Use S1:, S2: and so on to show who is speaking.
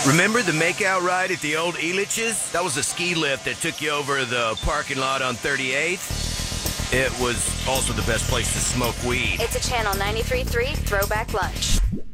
S1: Remember the makeout ride at the old Elitch's? That was a ski lift that took you over the parking lot on 38th. It was also the best place to smoke weed.
S2: It's a Channel 93.3 throwback lunch.